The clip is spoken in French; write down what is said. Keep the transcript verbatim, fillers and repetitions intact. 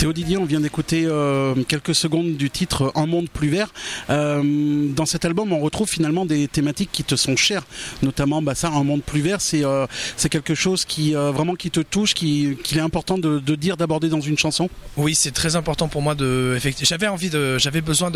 Théo Didier, on vient d'écouter euh, quelques secondes du titre Un monde plus vert. Euh, dans cet album, on retrouve finalement des thématiques qui te sont chères, notamment bah, ça, Un monde plus vert, c'est, euh, c'est quelque chose qui euh, vraiment qui te touche, qui, qu'il est important de, de dire, d'aborder dans une chanson. Oui, c'est très important pour moi de. J'avais envie de, j'avais besoin de